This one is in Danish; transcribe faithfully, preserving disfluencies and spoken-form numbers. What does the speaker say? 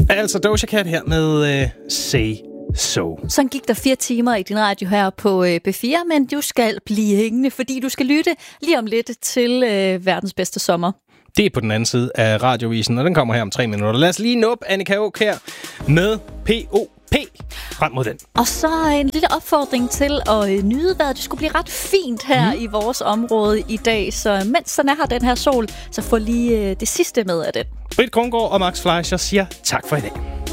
Altså Doja Cat her med uh, Say So. Så gik der fire timer i din radio her på øh, B fire, men du skal blive hængende, fordi du skal lytte lige om lidt til øh, verdens bedste sommer. Det er på den anden side af radiovisen, og den kommer her om tre minutter. Lad os lige nuppe Annika Auk her med P O P frem mod den. Og så en lille opfordring til at øh, nyde vejret. Det skulle blive ret fint her mm. i vores område i dag, så mens den er her, den her sol, så få lige øh, det sidste med af den. Britt Krongaard og Max Fleischer siger tak for i dag.